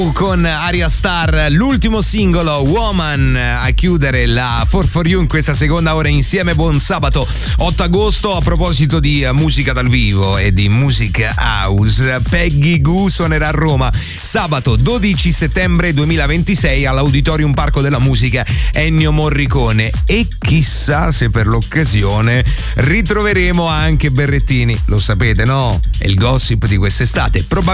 con Arya Starr, l'ultimo singolo Woman a chiudere la 4for You in questa seconda ora insieme. Buon sabato 8 agosto. A proposito di musica dal vivo e di musica house, Peggy Gou suonerà a Roma sabato 12 settembre 2026 all'Auditorium Parco della Musica Ennio Morricone, e chissà se per l'occasione ritroveremo anche Berrettini. Lo sapete, no? È il gossip di quest'estate.